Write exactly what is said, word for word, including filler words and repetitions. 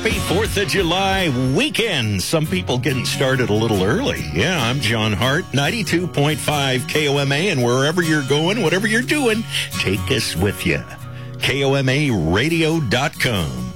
Happy fourth of July weekend. Some people getting started a little early. Yeah, I'm John Hart, ninety-two point five K O M A, and wherever you're going, whatever you're doing, take us with you. K O M A radio dot com.